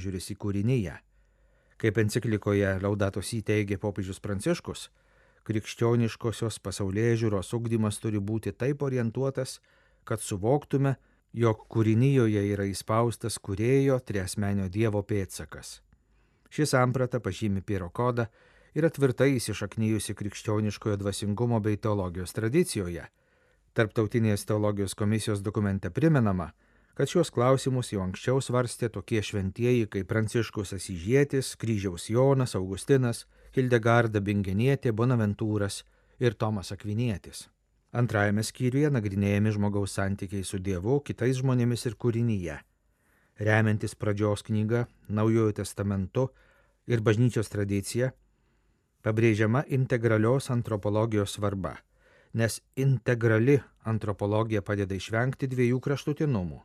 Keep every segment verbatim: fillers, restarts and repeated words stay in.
požiūris į kūrinyje. Kaip enciklikoje Laudato Si teigė popiežius Pranciškus, krikščioniškosios pasaulėžiūros ugdymas turi būti taip orientuotas, kad suvoktume, jog kūrinyjoje yra įspaustas kūrėjo triasmenio Dievo pėdsakas. Ši samprata pažymi Piero kodą yra tvirtai įsišaknyjusi krikščioniškojo dvasingumo bei teologijos tradicijoje. Tarptautinės teologijos komisijos dokumente primenama, kad šios klausimus jau anksčiau svarstė tokie šventieji kaip Pranciškus Asyžietis, Kryžiaus Jonas, Augustinas, Hildegarda Bingenietė, Bonaventūras ir Tomas Akvinietis. Antrajame skyriuje nagrinėjami žmogaus santykiai su Dievu, kitais žmonėmis ir kūrinyje. Remiantis pradžios knyga, Naujojo testamentu ir bažnyčios tradicija, pabrėžiama integralios antropologijos svarba, nes integrali antropologija padeda išvengti dviejų kraštutinumų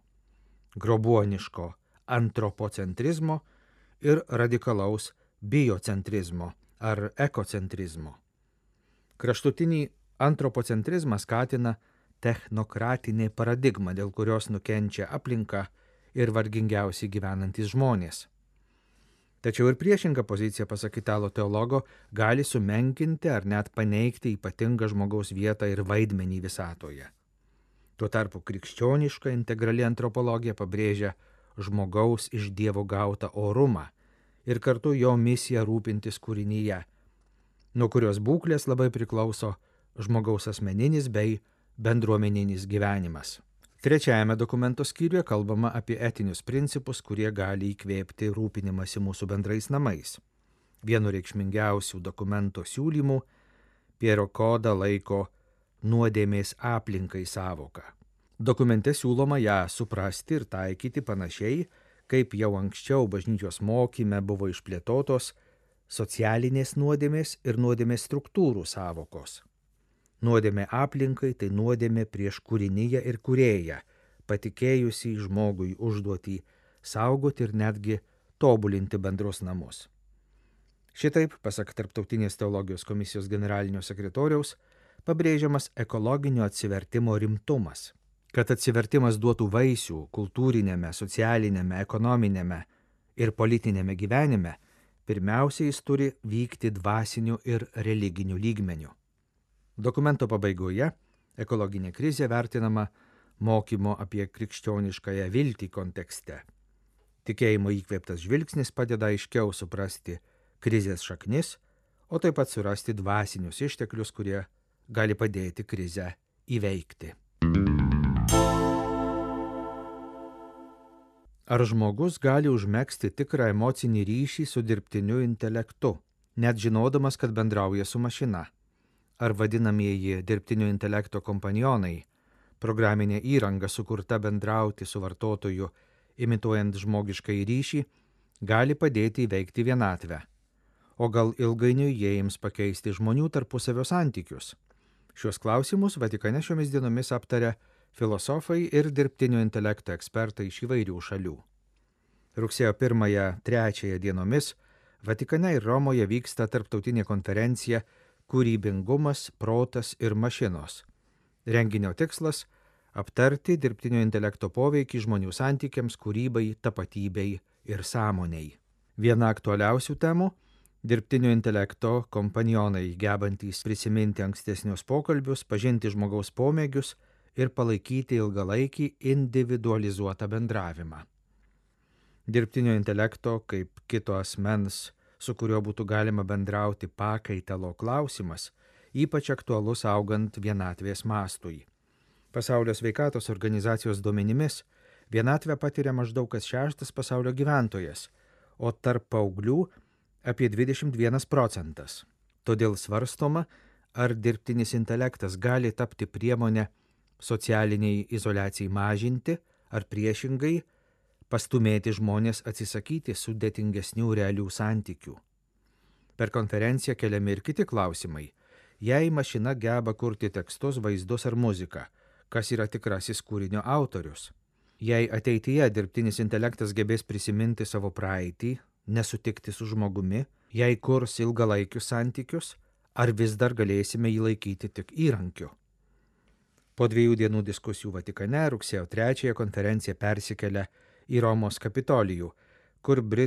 – grobuoniško antropocentrizmo ir radikalaus biocentrizmo ar ekocentrizmo. Kraštutinį antropocentrizmą skatina technokratinė paradigma, dėl kurios nukenčia aplinka ir vargingiausiai gyvenantys žmonės. Tačiau ir priešinga pozicija, pasak italo teologo, gali sumenkinti ar net paneigti ypatingą žmogaus vietą ir vaidmenį visatoje. Tuo tarpu krikščioniška integrali antropologija pabrėžia žmogaus iš Dievo gautą orumą ir kartu jo misiją rūpintis kūrinyje, nuo kurios būklės labai priklauso žmogaus asmeninis bei bendruomeninis gyvenimas. Trečiajame dokumento skyriuje kalbama apie etinius principus, kurie gali įkvėpti rūpinimąsi mūsų bendrais namais. Vienu reikšmingiausių dokumento siūlymų Piero kodą laiko nuodėmės aplinkai sąvoką. Dokumente siūloma ją suprasti ir taikyti panašiai, kaip jau anksčiau bažnyčios mokyme buvo išplėtotos socialinės nuodėmės ir nuodėmės struktūrų sąvokos. Nuodėmė aplinkai tai nuodėmė prieš kūriniją ir kūrėją, patikėjusi žmogui užduotį saugoti ir netgi tobulinti bendrus namus. Šitaip, pasak Tarptautinės teologijos komisijos generalinio sekretoriaus, pabrėžiamas ekologinio atsivertimo rimtumas. Kad atsivertimas duotų vaisių kultūrinėme, socialinėme, ekonominėme ir politinėme gyvenime, pirmiausia jis turi vykti dvasiniu ir religiniu lygmeniu. Dokumento pabaigoje ekologinė krizė vertinama mokymo apie krikščioniškąją viltį kontekste. Tikėjimo įkvėptas žvilgsnis padeda aiškiau suprasti krizės šaknis, o taip pat surasti dvasinius išteklius, kurie gali padėti krizę įveikti. Ar žmogus gali užmegzti tikrą emocinį ryšį su dirbtiniu intelektu, net žinodamas, kad bendrauja su mašina? Ar vadinamieji dirbtinio intelekto kompanionai, programinė įranga sukurta bendrauti su vartotoju, imituojant žmogiškai ryšį, gali padėti įveikti vienatvę? O gal ilgainiui jie ims pakeisti žmonių tarpusavio santykius? Šios klausimus Vatikane šiomis dienomis aptaria filosofai ir dirbtinio intelekto ekspertai iš įvairių šalių. Rugsėjo pirmąją trečiąją dienomis Vatikane ir Romoje vyksta tarptautinė konferencija Kūrybingumas, protas ir mašinos. Renginio tikslas – aptarti dirbtinio intelekto poveikį žmonių santykiams, kūrybai, tapatybei ir sąmonei. Viena aktualiausių temų – dirbtinio intelekto kompanionai, gebantys prisiminti ankstesnius pokalbius, pažinti žmogaus pomėgius ir palaikyti ilgalaikį individualizuotą bendravimą. Dirbtinio intelekto kaip kito asmens, su kuriuo būtų galima bendrauti pakaitalo klausimas, ypač aktualus augant vienatvės mastui. Pasaulio sveikatos organizacijos duomenimis vienatvę patiria maždaug kas šeštas pasaulio gyventojas, o tarp paauglių apie dvidešimt vienas procentas. Todėl svarstoma, ar dirbtinis intelektas gali tapti priemonę socialiniai izoliacijai mažinti, ar priešingai pastumėti žmonės atsisakyti sudėtingesnių realių santykių. Per konferenciją keliami ir kiti klausimai. Jei mašina geba kurti tekstus, vaizdus ar muziką, kas yra tikrasis kūrinio autorius? Jei ateityje dirbtinis intelektas gebės prisiminti savo praeitį, nesutikti su žmogumi, jei kurs ilgalaikius santykius, ar vis dar galėsime jį laikyti tik įrankiu? Po dviejų dienų diskusijų Vatikane rugsėjo trečiąją konferencija persikelia į Romos Kapitolijų, kur Britų